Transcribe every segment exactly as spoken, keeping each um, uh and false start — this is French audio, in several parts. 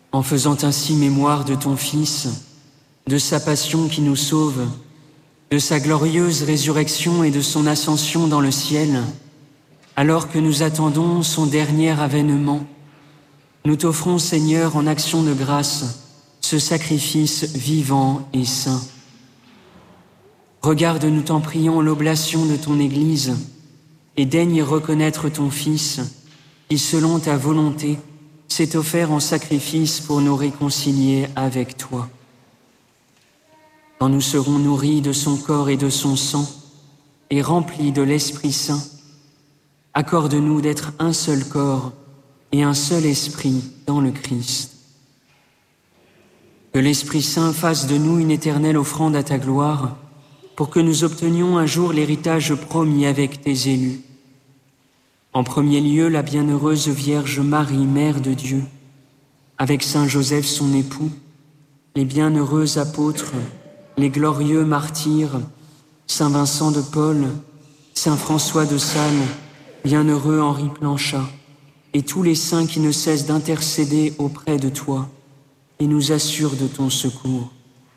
en faisant ainsi mémoire de ton Fils, de sa passion qui nous sauve, de sa glorieuse résurrection et de son ascension dans le ciel, alors que nous attendons son dernier avènement, nous t'offrons, Seigneur, en action de grâce, ce sacrifice vivant et saint. Regarde, nous t'en prions, l'oblation de ton Église, et daigne reconnaître ton Fils, qui, selon ta volonté, s'est offert en sacrifice pour nous réconcilier avec toi. Quand nous serons nourris de son corps et de son sang, et remplis de l'Esprit Saint, accorde-nous d'être un seul corps et un seul esprit dans le Christ. Que l'Esprit Saint fasse de nous une éternelle offrande à ta gloire, pour que nous obtenions un jour l'héritage promis avec tes élus. En premier lieu, la bienheureuse Vierge Marie, Mère de Dieu, avec Saint Joseph son époux, les bienheureux apôtres, les glorieux martyrs, Saint Vincent de Paul, Saint François de Sales, bienheureux Henri Planchat, et tous les saints qui ne cessent d'intercéder auprès de toi et nous assurent de ton secours.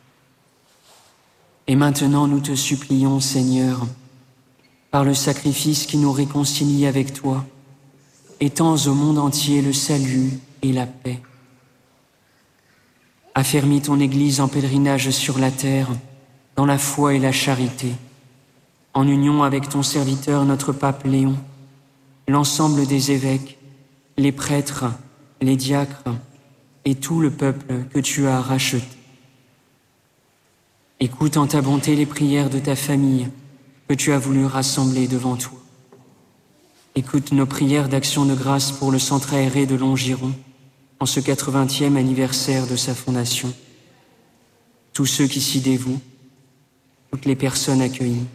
Et maintenant nous te supplions, Seigneur, par le sacrifice qui nous réconcilie avec toi, étends au monde entier le salut et la paix. Affermis ton Église en pèlerinage sur la terre, dans la foi et la charité, en union avec ton serviteur, notre pape Léon, l'ensemble des évêques, les prêtres, les diacres et tout le peuple que tu as racheté. Écoute en ta bonté les prières de ta famille que tu as voulu rassembler devant toi. Écoute nos prières d'action de grâce pour le centre aéré de Longiron, en ce quatre-vingtième anniversaire de sa fondation. Tous ceux qui s'y dévouent, toutes les personnes accueillies.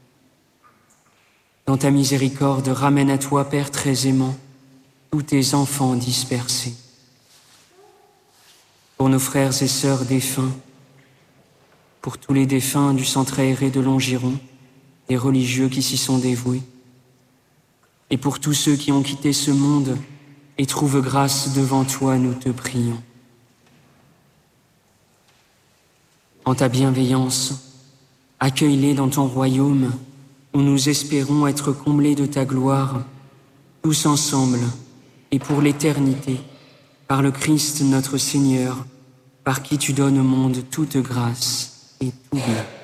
Dans ta miséricorde, ramène à toi, Père très aimant, tous tes enfants dispersés. Pour nos frères et sœurs défunts, pour tous les défunts du centre aéré de Longiron, des religieux qui s'y sont dévoués, et pour tous ceux qui ont quitté ce monde et trouvent grâce devant toi, nous te prions. En ta bienveillance, accueille-les dans ton royaume, où nous espérons être comblés de ta gloire, tous ensemble et pour l'éternité, par le Christ notre Seigneur, par qui tu donnes au monde toute grâce et tout bien.